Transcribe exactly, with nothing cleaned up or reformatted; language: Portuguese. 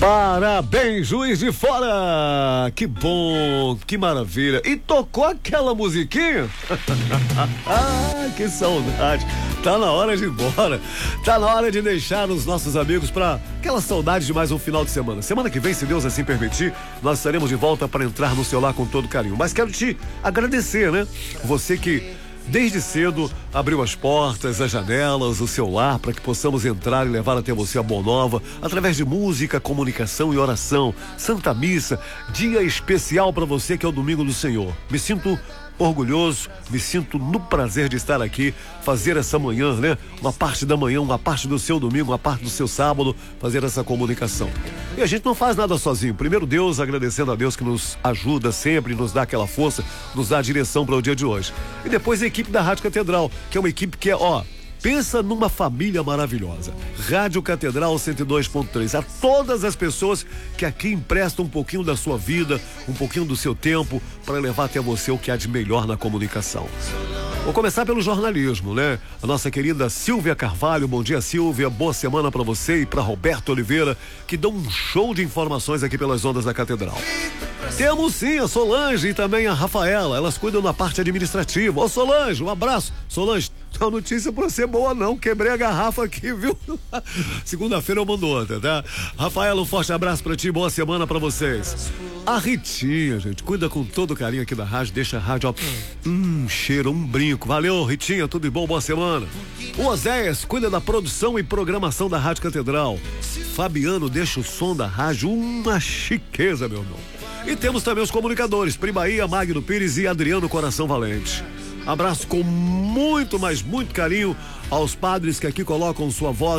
Parabéns, Juiz de Fora! Que bom, que maravilha! E tocou aquela musiquinha? Ah, que saudade! Tá na hora de ir embora. Tá na hora de deixar os nossos amigos para aquela saudade de mais um final de semana. Semana que vem, se Deus assim permitir, nós estaremos de volta para entrar no seu lar com todo carinho. Mas quero te agradecer, né? Você que desde cedo abriu as portas, as janelas, o seu lar para que possamos entrar e levar até você a boa nova através de música, comunicação e oração. Santa Missa, dia especial para você que é o Domingo do Senhor. Me sinto orgulhoso, me sinto no prazer de estar aqui, fazer essa manhã, né? Uma parte da manhã, uma parte do seu domingo, uma parte do seu sábado, fazer essa comunicação. E a gente não faz nada sozinho. Primeiro Deus, agradecendo a Deus que nos ajuda sempre, nos dá aquela força, nos dá a direção para o dia de hoje. E depois a equipe da Rádio Catedral, que é uma equipe que é, ó, pensa numa família maravilhosa. Rádio Catedral cento e dois ponto três. A todas as pessoas que aqui emprestam um pouquinho da sua vida, um pouquinho do seu tempo, para levar até você o que há de melhor na comunicação. Vou começar pelo jornalismo, né? A nossa querida Silvia Carvalho, bom dia, Silvia, boa semana para você e para Roberto Oliveira, que dão um show de informações aqui pelas ondas da Catedral. Temos sim a Solange e também a Rafaela, elas cuidam da parte administrativa. Ô Solange, um abraço. Solange, não notícia pra ser boa não, quebrei a garrafa aqui, viu? Segunda-feira eu mando outra, tá? Rafaela, um forte abraço pra ti, boa semana pra vocês. A Ritinha, gente, cuida com todo carinho aqui da rádio, deixa a rádio, ó, hum, cheiro, um brinco. Valeu, Ritinha, tudo de bom, boa semana. O Oséias cuida da produção e programação da Rádio Catedral. Fabiano deixa o som da rádio uma chiqueza, meu irmão. E temos também os comunicadores, Primaía, Magno Pires e Adriano Coração Valente. Abraço com muito, mas muito carinho aos padres que aqui colocam sua voz